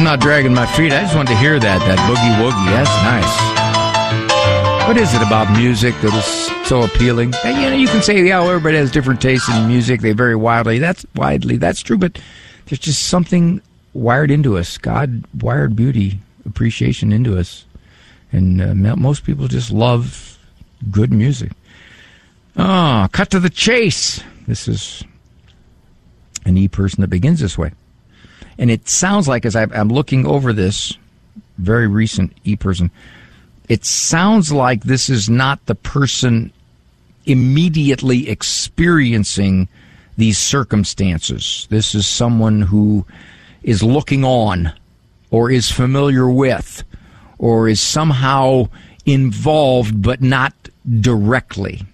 I'm not dragging my feet. I just wanted to hear that boogie woogie. That's nice. What is it about music that is so appealing? And, you can say, yeah, well, everybody has different tastes in music. They vary widely. That's true. But there's just something wired into us. God wired beauty, appreciation into us. And most people just love good music. Oh, cut to the chase. This is an e-person that begins this way. And it sounds like, as I'm looking over this very recent e-person, it sounds like this is not the person immediately experiencing these circumstances. This is someone who is looking on, or is familiar with, or is somehow involved, but not directly.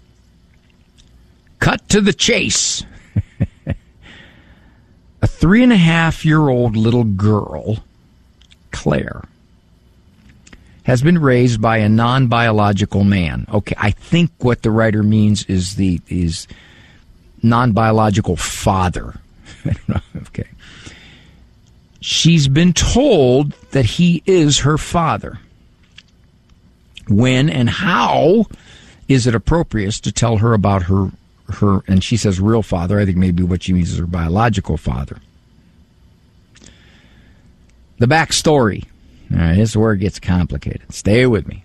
Cut to the chase. A 3.5-year-old little girl, Claire, has been raised by a non-biological man. Okay, I think what the writer means is non-biological father. I don't know. Okay. She's been told that he is her father. When and how is it appropriate to tell her about her, and she says real father. I think maybe what she means is her biological father. The backstory. All right, this is where it gets complicated. Stay with me.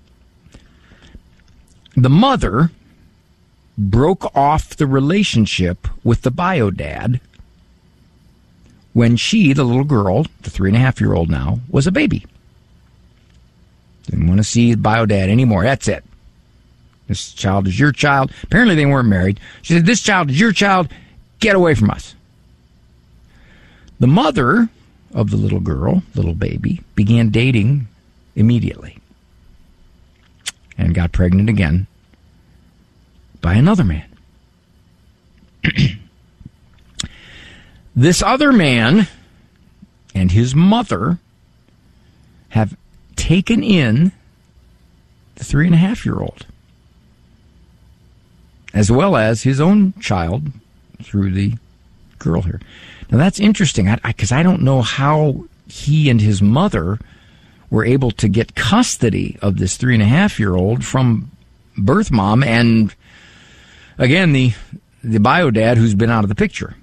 The mother broke off the relationship with the bio dad when she, the little girl, the 3.5-year-old now, was a baby. Didn't want to see the bio dad anymore. That's it. This child is your child. Apparently they weren't married. She said, this child is your child. Get away from us. The mother of the little girl, little baby, began dating immediately and got pregnant again by another man. This other man and his mother have taken in the 3.5-year-old, as well as his own child through the girl here. Now, that's interesting, because I don't know how he and his mother were able to get custody of this 3.5-year-old from birth mom and, again, the bio dad who's been out of the picture.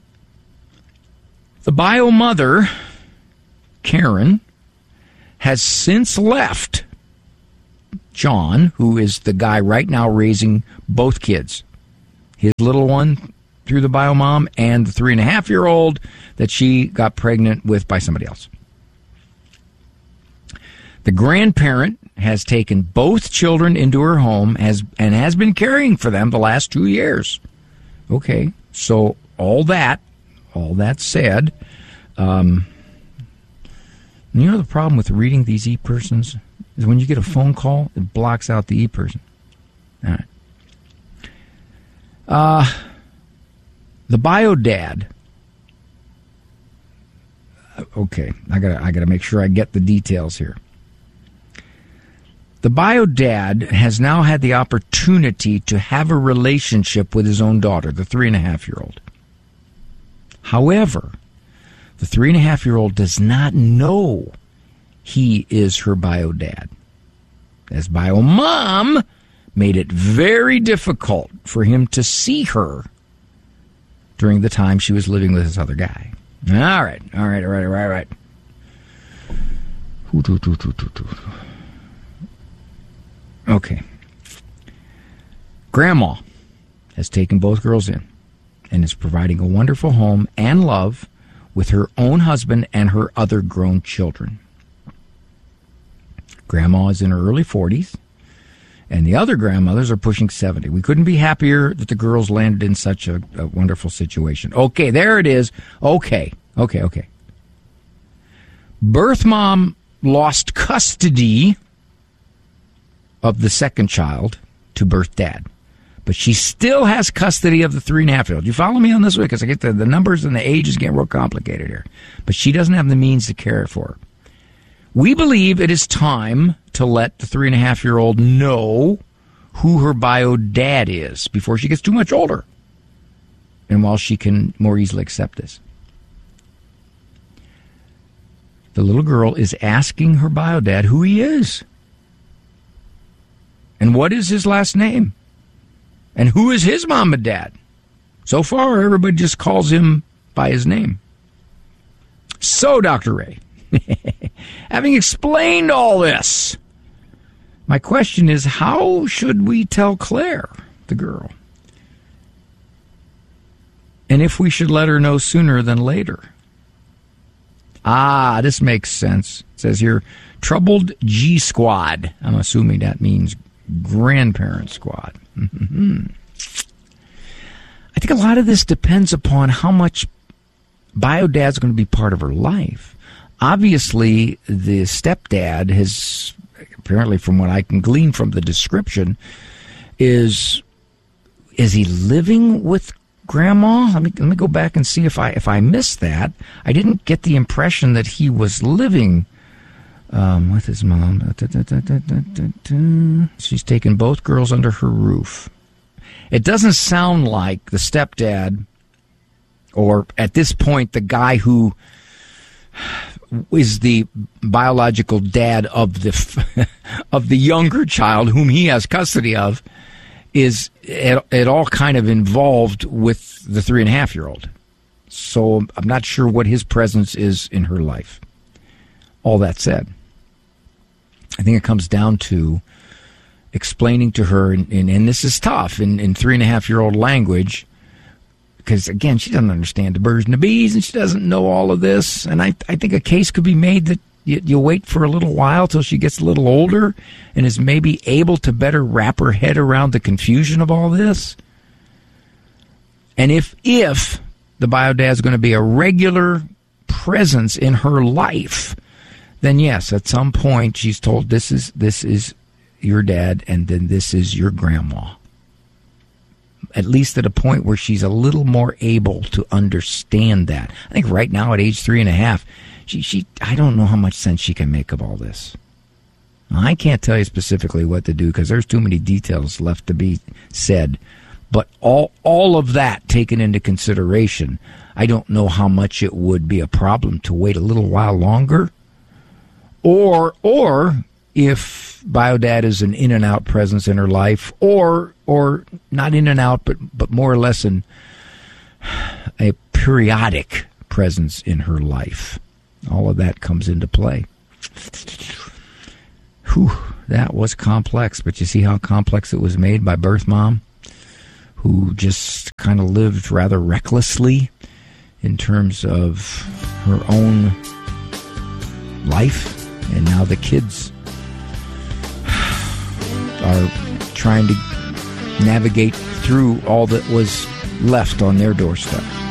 The bio mother, Karen, has since left John, who is the guy right now raising both kids, his little one through the bio mom and the 3.5-year-old that she got pregnant with by somebody else. The grandparent has taken both children into her home and has been caring for them the last 2 years. Okay, so all that said, the problem with reading these e-persons is when you get a phone call, it blocks out the e-person. All right. The bio dad. Okay, I gotta make sure I get the details here. The bio dad has now had the opportunity to have a relationship with his own daughter, the 3.5-year-old. However, the 3.5-year-old does not know he is her bio dad, as bio mom made it very difficult for him to see her during the time she was living with this other guy. All right. Okay. Grandma has taken both girls in and is providing a wonderful home and love with her own husband and her other grown children. Grandma is in her early 40s, and the other grandmothers are pushing 70. We couldn't be happier that the girls landed in such a wonderful situation. Okay, there it is. Okay. Birth mom lost custody of the second child to birth dad, but she still has custody of the 3.5-year-old. You follow me on this one? Because I get the numbers and the ages getting real complicated here. But she doesn't have the means to care for her. We believe it is time to let the 3.5-year-old know who her bio dad is before she gets too much older, and while she can more easily accept this. the little girl is asking her bio dad who he is. And what is his last name? And who is his mom and dad? So far, everybody just calls him by his name. So, Dr. Ray, having explained all this, my question is, how should we tell Claire, the girl? And if we should let her know sooner than later? Ah, this makes sense. It says here, troubled G squad. I'm assuming that means grandparent squad. I think a lot of this depends upon how much bio dad's going to be part of her life. Obviously, the stepdad has, apparently from what I can glean from the description, is he living with Grandma? Let me go back and see if I missed that. I didn't get the impression that he was living with his mom. She's taken both girls under her roof. It doesn't sound like the stepdad, or at this point the guy who is the biological dad of the of the younger child whom he has custody of, is at all kind of involved with the 3.5-year-old. So I'm not sure what his presence is in her life. All that said, I think it comes down to explaining to her, and this is tough in 3.5-year-old language, because, again, she doesn't understand the birds and the bees, and she doesn't know all of this. And I think a case could be made that you wait for a little while till she gets a little older and is maybe able to better wrap her head around the confusion of all this. And if the bio dad is going to be a regular presence in her life, then yes, at some point she's told this is your dad, and then this is your grandma. At least at a point where she's a little more able to understand that. I think right now at age 3.5, she I don't know how much sense she can make of all this. I can't tell you specifically what to do because there's too many details left to be said. But all of that taken into consideration, I don't know how much it would be a problem to wait a little while longer. Or if Biodad is an in and out presence in her life, or not in and out, but more or less a periodic presence in her life. All of that comes into play. Whew, that was complex, but you see how complex it was made by birth mom, who just kind of lived rather recklessly in terms of her own life, and now the kids are trying to navigate through all that was left on their doorstep.